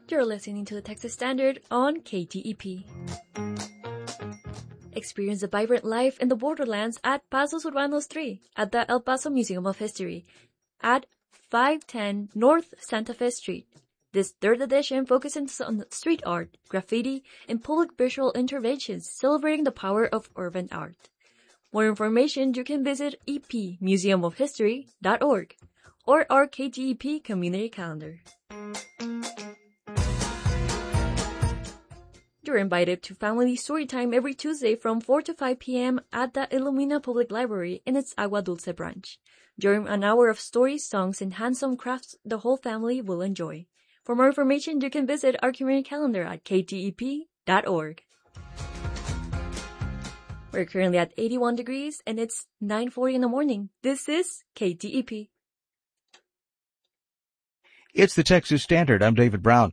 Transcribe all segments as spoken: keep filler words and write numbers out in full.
You're listening to the Texas Standard on K T E P. Experience a vibrant life in the borderlands at Pasos Urbanos three at the El Paso Museum of History at five ten North Santa Fe Street. This third edition focuses on street art, graffiti, and public visual interventions celebrating the power of urban art. More information, you can visit e p museum of history dot org or our K T E P community calendar. You're invited to Family Storytime every Tuesday from four to five p.m. at the Illumina Public Library in its Agua Dulce branch. During an hour of stories, songs, and hands-on crafts the whole family will enjoy. For more information, you can visit our community calendar at k t e p dot org. We're currently at eighty-one degrees and it's nine forty in the morning. This is K T E P. It's the Texas Standard. I'm David Brown.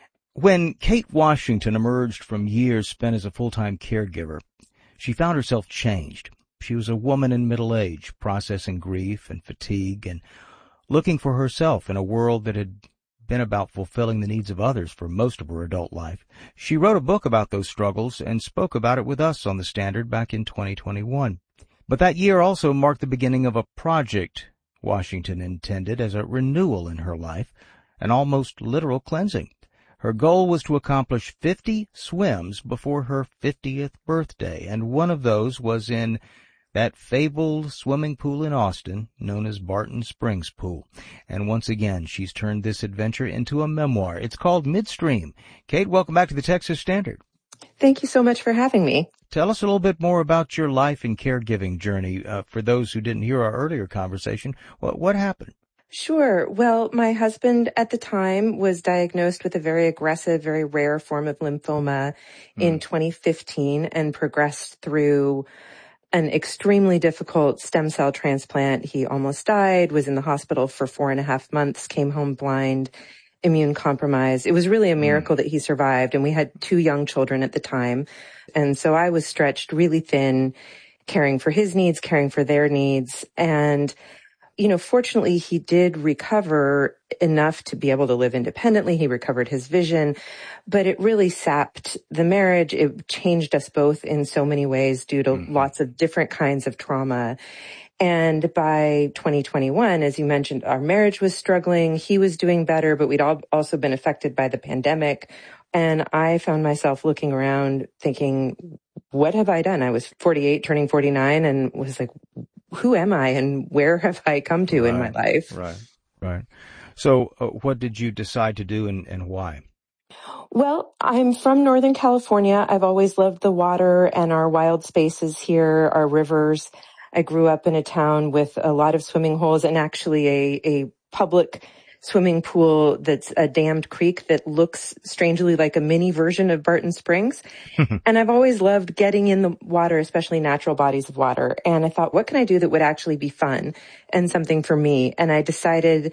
When Kate Washington emerged from years spent as a full-time caregiver, she found herself changed. She was a woman in middle age, processing grief and fatigue and looking for herself in a world that had been about fulfilling the needs of others for most of her adult life. She wrote a book about those struggles and spoke about it with us on the Standard back in twenty twenty-one. But that year also marked the beginning of a project Washington intended as a renewal in her life, an almost literal cleansing. Her goal was to accomplish fifty swims before her fiftieth birthday, and one of those was in that fabled swimming pool in Austin known as Barton Springs Pool. And once again, she's turned this adventure into a memoir. It's called Midstream. Kate, welcome back to the Texas Standard. Thank you so much for having me. Tell us a little bit more about your life and caregiving journey. Uh, for those who didn't hear our earlier conversation, what, what happened? Sure. Well, my husband at the time was diagnosed with a very aggressive, very rare form of lymphoma mm. in twenty fifteen and progressed through an extremely difficult stem cell transplant. He almost died, was in the hospital for four and a half months, came home blind, immune compromised. It was really a miracle mm. that he survived. And we had two young children at the time. And so I was stretched really thin, caring for his needs, caring for their needs. And you know, fortunately, he did recover enough to be able to live independently. He recovered his vision, but it really sapped the marriage. It changed us both in so many ways due to mm-hmm. lots of different kinds of trauma. And by twenty twenty-one, as you mentioned, our marriage was struggling. He was doing better, but we'd all also been affected by the pandemic. And I found myself looking around thinking, what have I done? I was forty-eight, turning forty-nine, and was like, who am I and where have I come to right, in my life? Right, right. So uh, what did you decide to do and, and why? Well, I'm from Northern California. I've always loved the water and our wild spaces here, our rivers. I grew up in a town with a lot of swimming holes and actually a, a public swimming pool that's a dammed creek that looks strangely like a mini version of Barton Springs. And I've always loved getting in the water, especially natural bodies of water. And I thought, what can I do that would actually be fun and something for me? And I decided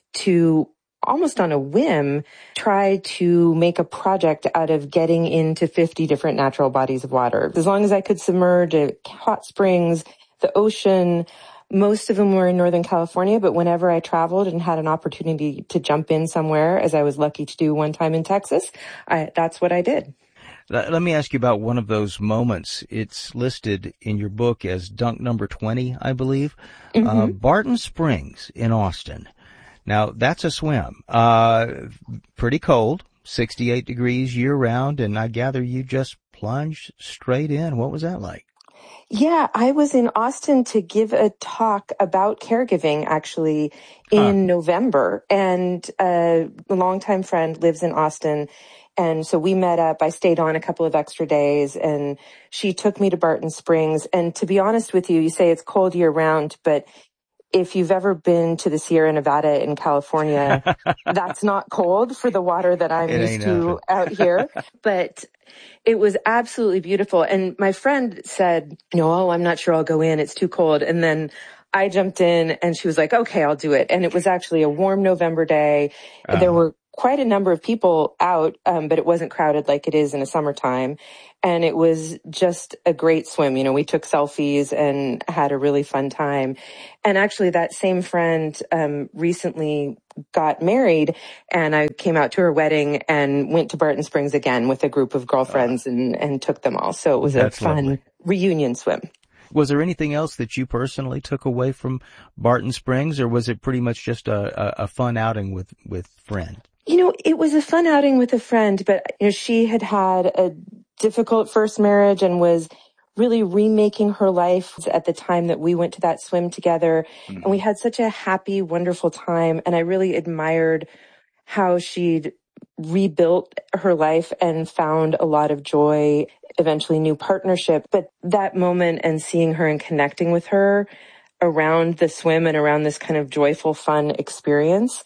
to, almost on a whim, try to make a project out of getting into fifty different natural bodies of water. As long as I could submerge a hot springs, the ocean. Most of them were in Northern California, but whenever I traveled and had an opportunity to jump in somewhere, as I was lucky to do one time in Texas, I, that's what I did. Let me ask you about one of those moments. It's listed in your book as dunk number twenty, I believe. Mm-hmm. Uh, Barton Springs in Austin. Now, that's a swim. Uh, pretty cold, sixty-eight degrees year round, and I gather you just plunged straight in. What was that like? Yeah, I was in Austin to give a talk about caregiving actually in huh. November. And uh, a longtime friend lives in Austin. And so we met up. I stayed on a couple of extra days and she took me to Barton Springs. And to be honest with you, you say it's cold year round, but if you've ever been to the Sierra Nevada in California, that's not cold for the water that I'm it used to out here. But it was absolutely beautiful. And my friend said, no, I'm not sure I'll go in. It's too cold. And then I jumped in and she was like, okay, I'll do it. And it was actually a warm November day. Uh-huh. There were quite a number of people out, um, but it wasn't crowded like it is in the summertime. And it was just a great swim. You know, we took selfies and had a really fun time. And actually that same friend, um, recently got married, and I came out to her wedding and went to Barton Springs again with a group of girlfriends uh, and, and took them all. So it was a fun lovely. reunion swim. Was there anything else that you personally took away from Barton Springs, or was it pretty much just a, a, a fun outing with, with friends? You know, it was a fun outing with a friend, but you know, she had had a difficult first marriage and was really remaking her life at the time that we went to that swim together. Mm-hmm. And we had such a happy, wonderful time. And I really admired how she'd rebuilt her life and found a lot of joy, eventually new partnership. But that moment and seeing her and connecting with her around the swim and around this kind of joyful, fun experience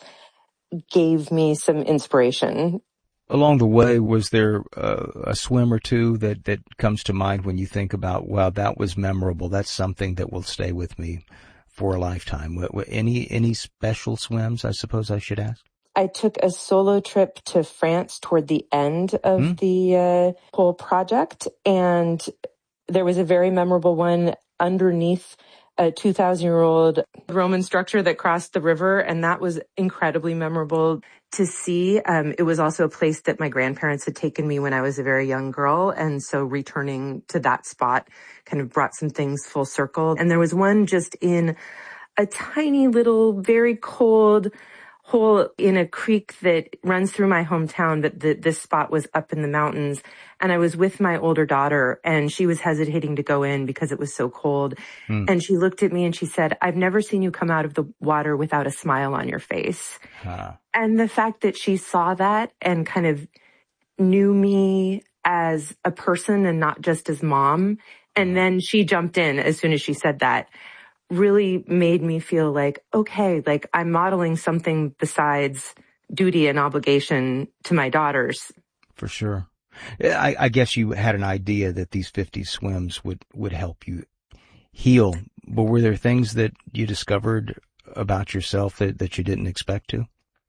gave me some inspiration. Along the way, was there uh, a swim or two that, that comes to mind when you think about, wow, that was memorable. That's something that will stay with me for a lifetime. Any, any special swims, I suppose I should ask? I took a solo trip to France toward the end of mm. the uh, whole project, and there was a very memorable one underneath a two thousand year old Roman structure that crossed the river. And that was incredibly memorable to see. Um, it was also a place that my grandparents had taken me when I was a very young girl. And so returning to that spot kind of brought some things full circle. And there was one just in a tiny little, very cold hole in a creek that runs through my hometown, but the, this spot was up in the mountains. And I was with my older daughter, and she was hesitating to go in because it was so cold. Mm. And she looked at me and she said, "I've never seen you come out of the water without a smile on your face." Huh. And the fact that she saw that and kind of knew me as a person and not just as mom, and then she jumped in as soon as she said that, really made me feel like, okay, like I'm modeling something besides duty and obligation to my daughters. For sure. I, I guess you had an idea that these fifty swims would, would help you heal, but were there things that you discovered about yourself that, that you didn't expect to?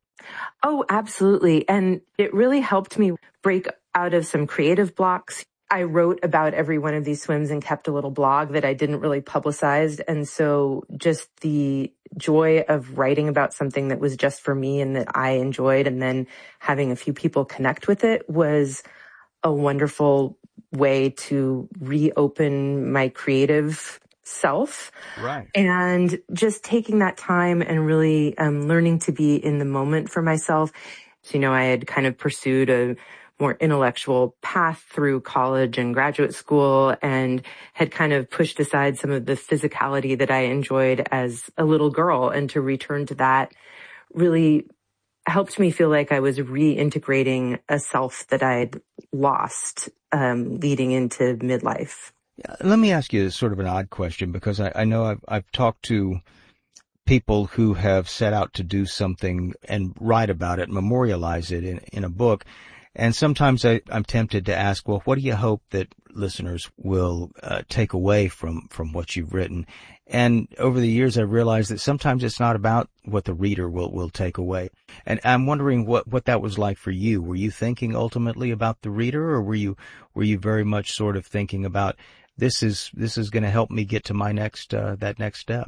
Oh, absolutely. And it really helped me break out of some creative blocks. I wrote about every one of these swims and kept a little blog that I didn't really publicize. And so just the joy of writing about something that was just for me and that I enjoyed, and then having a few people connect with it, was a wonderful way to reopen my creative self. Right. And just taking that time and really um, learning to be in the moment for myself. So, you know, I had kind of pursued a more intellectual path through college and graduate school, and had kind of pushed aside some of the physicality that I enjoyed as a little girl. And to return to that really helped me feel like I was reintegrating a self that I'd lost um, leading into midlife. Yeah, let me ask you sort of an odd question, because I, I know I've, I've talked to people who have set out to do something and write about it, memorialize it in, in a book. And sometimes I, I'm tempted to ask, well, what do you hope that listeners will uh, take away from, from what you've written? And over the years, I've realized that sometimes it's not about what the reader will, will take away. And I'm wondering what, what that was like for you. Were you thinking ultimately about the reader, or were you, were you very much sort of thinking about this is, this is going to help me get to my next, uh, that next step?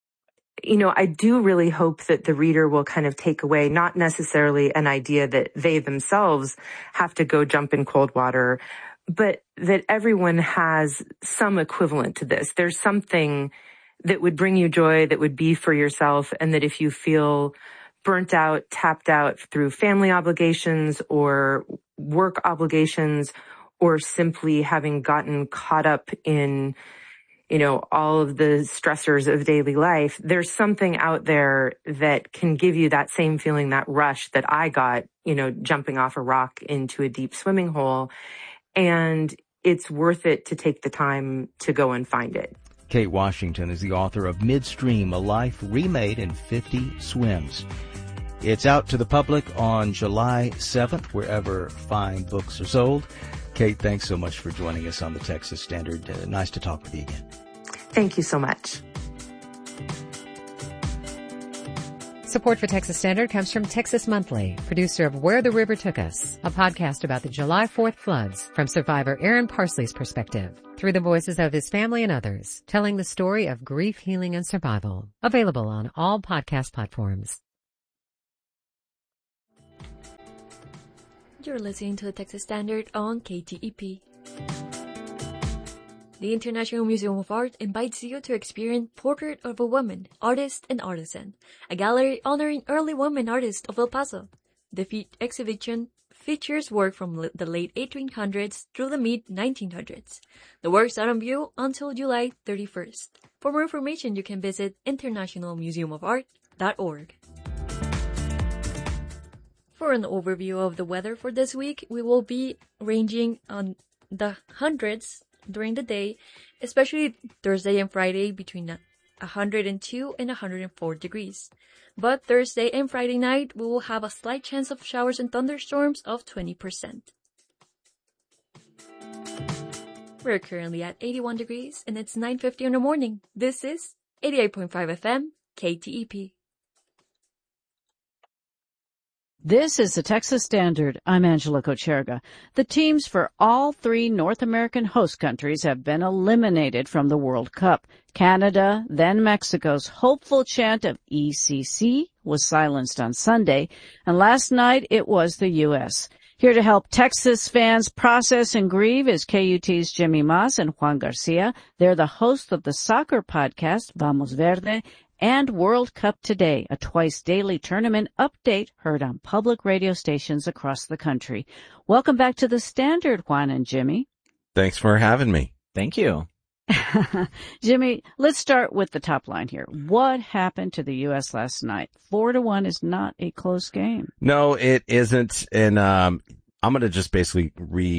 You know, I do really hope that the reader will kind of take away not necessarily an idea that they themselves have to go jump in cold water, but that everyone has some equivalent to this. There's something that would bring you joy, that would be for yourself, and that if you feel burnt out, tapped out through family obligations or work obligations, or simply having gotten caught up in, you know, all of the stressors of daily life, there's something out there that can give you that same feeling, that rush that I got, you know, jumping off a rock into a deep swimming hole. And it's worth it to take the time to go and find it. Kate Washington is the author of Midstream, A Life Remade in fifty Swims. It's out to the public on July seventh, wherever fine books are sold. Kate, thanks so much for joining us on the Texas Standard. Uh, nice to talk with you again. Thank you so much. Support for Texas Standard comes from Texas Monthly, producer of Where the River Took Us, a podcast about the July fourth floods from survivor Aaron Parsley's perspective, through the voices of his family and others, telling the story of grief, healing, and survival. Available on all podcast platforms. You're listening to the Texas Standard on K T E P. The International Museum of Art invites you to experience Portrait of a Woman, Artist and Artisan, a gallery honoring early women artists of El Paso. The fe- exhibition features work from l- the late eighteen hundreds through the mid nineteen hundreds. The works are on view until July thirty-first. For more information, you can visit international museum of art dot org. For an overview of the weather for this week, we will be ranging on the hundreds during the day, especially Thursday and Friday between one hundred two and one hundred four degrees. But Thursday and Friday night, we will have a slight chance of showers and thunderstorms of twenty percent. We're currently at eighty-one degrees and it's nine fifty in the morning. This is eighty-eight point five F M, K T E P. This is the Texas Standard. I'm Angela Kocherga. The teams for all three North American host countries have been eliminated from the World Cup. Canada, then Mexico's hopeful chant of E C C was silenced on Sunday, and last night it was the U S. Here to help Texas fans process and grieve is K U T's Jimmy Mas and Juan Garcia. They're the hosts of the soccer podcast, Vamos Verde, and World Cup Today, a twice-daily tournament update heard on public radio stations across the country. Welcome back to the Standard, Juan and Jimmy. Thanks for having me. Thank you. Jimmy, let's start with the top line here. What happened to the U S last night? Four to one is not a close game. No, it isn't. And um, I'm going to just basically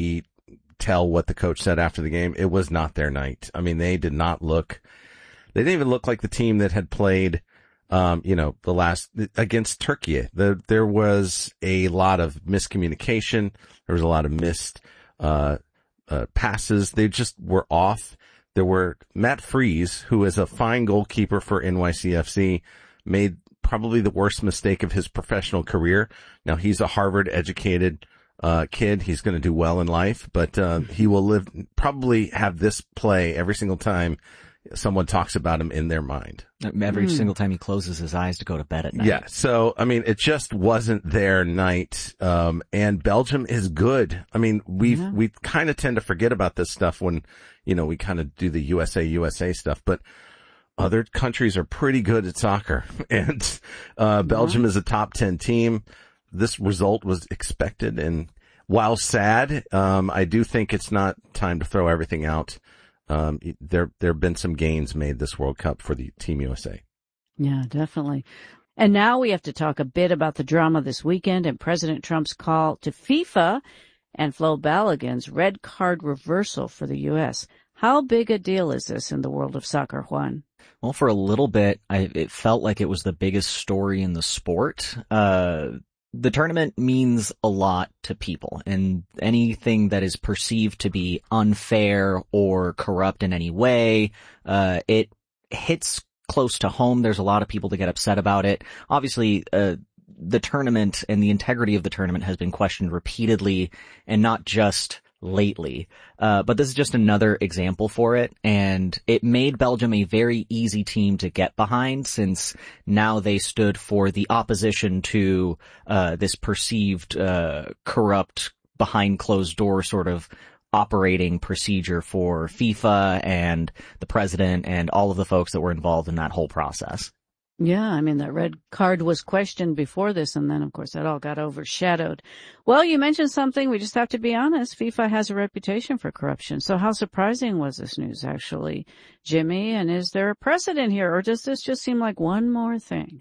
retell what the coach said after the game. It was not their night. I mean, they did not look... They didn't even look like the team that had played, um, you know, the last, against Turkey. The, there was a lot of miscommunication. There was a lot of missed, uh, uh, passes. They just were off. There were Matt Freese, who is a fine goalkeeper for N Y C F C, made probably the worst mistake of his professional career. Now, he's a Harvard educated, uh, kid. He's going to do well in life, but, uh, he will live, probably have this play every single time someone talks about him in their mind. Every Mm. single time he closes his eyes to go to bed at night. Yeah. So, I mean, it just wasn't their night. Um, and Belgium is good. I mean, we've, Yeah. we kind of tend to forget about this stuff when, you know, we kind of do the U S A, U S A stuff, but other countries are pretty good at soccer. And, uh, Belgium is a top ten team. This result was expected. And while sad, um, I do think it's not time to throw everything out. Um, there, there have been some gains made this World Cup for the Team U S A. Yeah, definitely. And now we have to talk a bit about the drama this weekend and President Trump's call to FIFA and Flo Balogun's red card reversal for the U S. How big a deal is this in the world of soccer, Juan? Well, for a little bit, I, it felt like it was the biggest story in the sport. Uh, the tournament means a lot to people, and anything that is perceived to be unfair or corrupt in any way, uh, it hits close to home. There's a lot of people that get upset about it. Obviously, uh, the tournament and the integrity of the tournament has been questioned repeatedly, and not just lately. Uh, but this is just another example for it, and it made Belgium a very easy team to get behind, since now they stood for the opposition to uh, this perceived uh, corrupt, behind closed door sort of operating procedure for FIFA and the president and all of the folks that were involved in that whole process. Yeah, I mean, that red card was questioned before this, and then, of course, that all got overshadowed. Well, you mentioned something. We just have to be honest. FIFA has a reputation for corruption. So how surprising was this news, actually, Jimmy? And is there a precedent here, or does this just seem like one more thing?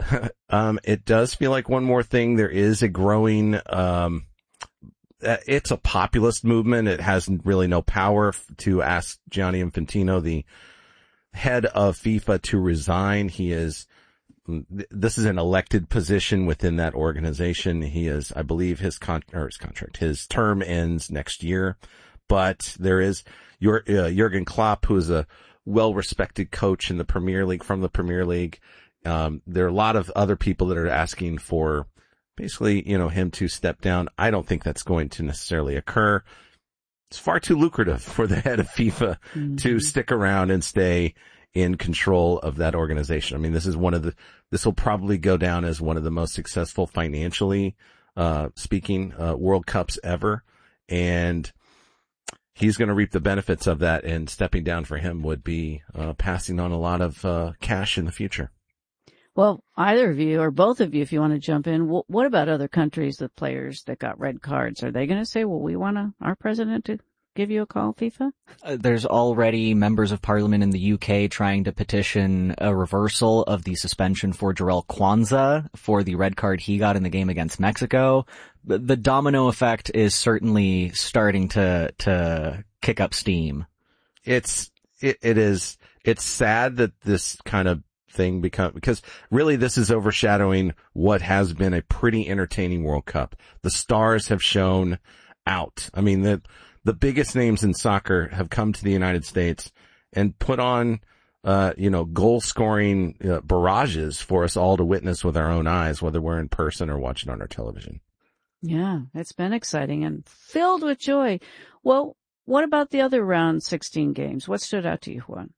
um, it does feel like one more thing. There is a growing, um, it's a populist movement. It has really no power to ask Gianni Infantino, the head of FIFA, to resign. He is, this is an elected position within that organization. He is, I believe his con, or his contract, his term ends next year, but there is your, uh, Jurgen Klopp, who is a well-respected coach in the Premier League, from the Premier League, Um, there are a lot of other people that are asking for basically, you know, him to step down. I don't think that's going to necessarily occur. It's far too lucrative for the head of FIFA mm-hmm. to stick around and stay in control of that organization. I mean, this is one of the, this will probably go down as one of the most successful financially, uh, speaking, uh, World Cups ever. And he's going to reap the benefits of that, and stepping down for him would be, uh, passing on a lot of, uh, cash in the future. Well, either of you or both of you, if you want to jump in, wh- what about other countries with players that got red cards? Are they going to say, well, we want to, our president to give you a call, FIFA? Uh, there's already members of parliament in the U K trying to petition a reversal of the suspension for Jarell Kwanzaa for the red card he got in the game against Mexico. The domino effect is certainly starting to, to kick up steam. It's, it, it is, it's sad that this kind of thing become, because really this is overshadowing what has been a pretty entertaining World Cup. The stars have shown out. I mean, the, the biggest names in soccer have come to the United States and put on, uh, you know, goal scoring uh, barrages for us all to witness with our own eyes, whether we're in person or watching on our television. Yeah, it's been exciting and filled with joy. Well, what about the other round sixteen games? What stood out to you, Juan?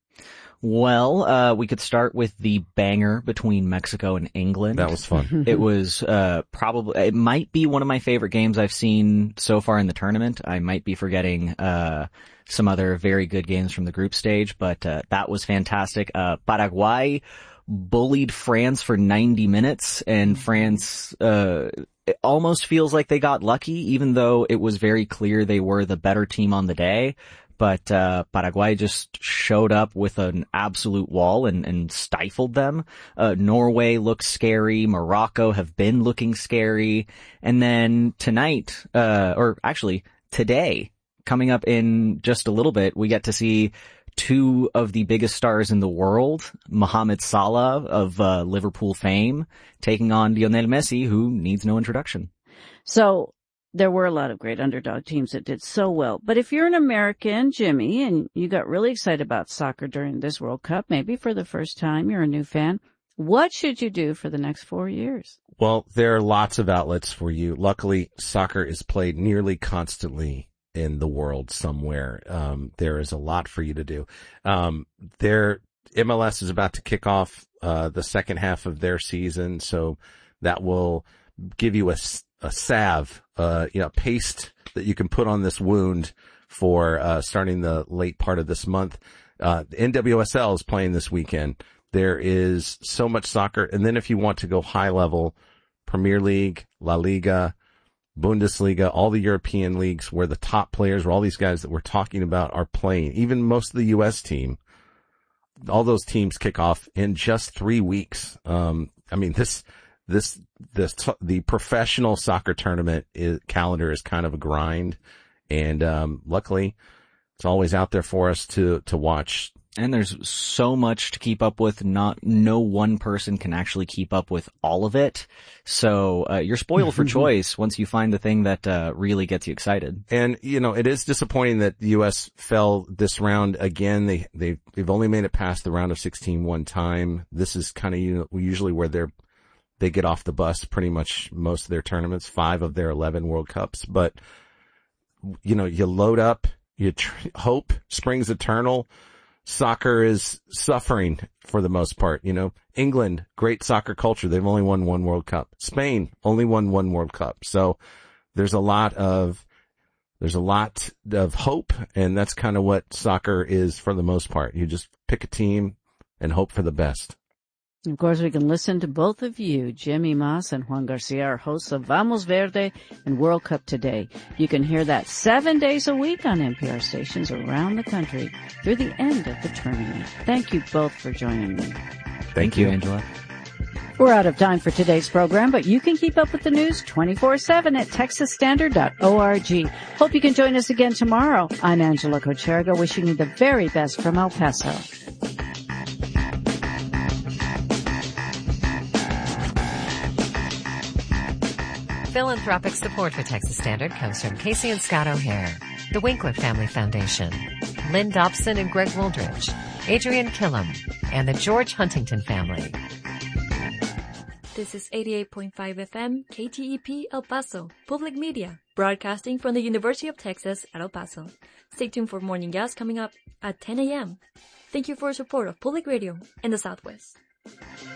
Well, uh, we could start with the banger between Mexico and England. That was fun. It was, uh, probably, it might be one of my favorite games I've seen so far in the tournament. I might be forgetting, uh, some other very good games from the group stage, but, uh, that was fantastic. Uh, Paraguay bullied France for ninety minutes, and France, uh, it almost feels like they got lucky, even though it was very clear they were the better team on the day. But, uh, Paraguay just showed up with an absolute wall and, and stifled them. Uh, Norway looked scary. Morocco have been looking scary. And then tonight, uh, or actually today, coming up in just a little bit, we get to see two of the biggest stars in the world, Mohamed Salah of, uh, Liverpool fame, taking on Lionel Messi, who needs no introduction. So, there were a lot of great underdog teams that did so well. But if you're an American, Jimmy, and you got really excited about soccer during this World Cup, maybe for the first time, you're a new fan, what should you do for the next four years? Well, there are lots of outlets for you. Luckily, soccer is played nearly constantly in the world somewhere. Um, there is a lot for you to do. Um, there, M L S is about to kick off, uh, the second half of their season. So that will give you a a salve, uh, you know, paste that you can put on this wound for, uh, starting the late part of this month. Uh, N W S L is playing this weekend. There is so much soccer. And then if you want to go high level, Premier League, La Liga, Bundesliga, all the European leagues where the top players, where all these guys that we're talking about are playing, even most of the U S team, all those teams kick off in just three weeks. Um, I mean, this, This, this, the professional soccer tournament is, calendar is kind of a grind. And, um, luckily it's always out there for us to, to watch. And there's so much to keep up with. Not, no one person can actually keep up with all of it. So, uh, you're spoiled for choice once you find the thing that, uh, really gets you excited. And, you know, it is disappointing that the U S fell this round again. They, they, they've only made it past the round of sixteen one time. This is kind of, you know, usually where they're, they get off the bus pretty much most of their tournaments, five of their eleven World Cups. But, you know, you load up, you tr- hope springs eternal. Soccer is suffering for the most part. You know, England, great soccer culture. They've only won one World Cup. Spain only won one World Cup. So there's a lot of, there's a lot of hope. And that's kind of what soccer is for the most part. You just pick a team and hope for the best. Of course, we can listen to both of you, Jimmy Mas and Juan Garcia, our hosts of Vamos Verde and World Cup Today. You can hear that seven days a week on N P R stations around the country through the end of the tournament. Thank you both for joining me. Thank, Thank you, Angela. We're out of time for today's program, but you can keep up with the news twenty-four seven at texas standard dot org. Hope you can join us again tomorrow. I'm Angela Kocherga, wishing you the very best from El Paso. Philanthropic support for Texas Standard comes from Casey and Scott O'Hare, the Winkler Family Foundation, Lynn Dobson and Greg Wooldridge, Adrian Killam, and the George Huntington family. This is eighty-eight point five F M, K T E P El Paso, Public Media, broadcasting from the University of Texas at El Paso. Stay tuned for morning gas coming up at ten a.m. Thank you for your support of public radio in the Southwest.